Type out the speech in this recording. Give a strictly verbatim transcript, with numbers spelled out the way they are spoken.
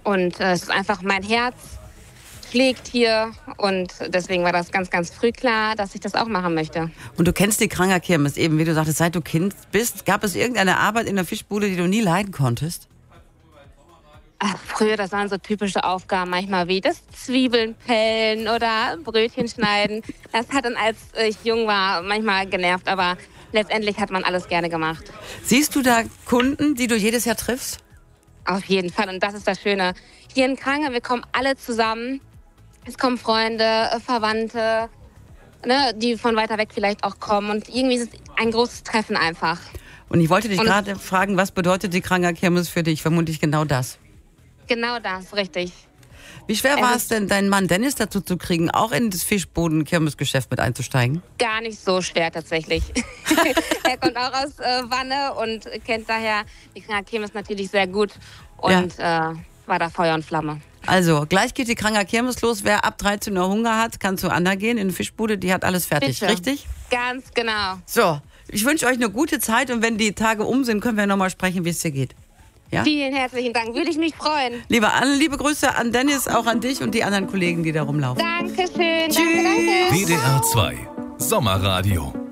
Und äh, es ist einfach mein Herz schlägt hier und deswegen war das ganz, ganz früh klar, dass ich das auch machen möchte. Und du kennst die Krangerkirmes eben, wie du sagtest, seit du Kind bist. Gab es irgendeine Arbeit in der Fischbude, die du nie leiden konntest? Ach, früher, das waren so typische Aufgaben manchmal wie das Zwiebeln pellen oder Brötchen schneiden. Das hat dann, als ich jung war, manchmal genervt, aber letztendlich hat man alles gerne gemacht. Siehst du da Kunden, die du jedes Jahr triffst? Auf jeden Fall und das ist das Schöne. Hier in Krange, wir kommen alle zusammen. Es kommen Freunde, Verwandte, ne, die von weiter weg vielleicht auch kommen. Und irgendwie ist es ein großes Treffen einfach. Und ich wollte dich und gerade fragen, was bedeutet die Krangerkirmes für dich? Vermutlich genau das. Genau das, richtig. Wie schwer war es denn, deinen Mann Dennis dazu zu kriegen, auch in das Fischboden-Kirmesgeschäft mit einzusteigen? Gar nicht so schwer tatsächlich. Er kommt auch aus äh, Wanne und kennt daher die Krangerkirmes natürlich sehr gut. Und ja. äh, war da Feuer und Flamme. Also, gleich geht die Krangerkirmes los. Wer ab dreizehn Uhr Hunger hat, kann zu Anna gehen in die Fischbude. Die hat alles fertig, Bitte. Richtig? Ganz genau. So, ich wünsche euch eine gute Zeit und wenn die Tage um sind, können wir nochmal sprechen, wie es dir geht. Ja? Vielen herzlichen Dank, würde ich mich freuen. Liebe Anne, liebe Grüße an Dennis, auch an dich und die anderen Kollegen, die da rumlaufen. Dankeschön. Tschüss. Danke, danke. W D R zwei Sommerradio.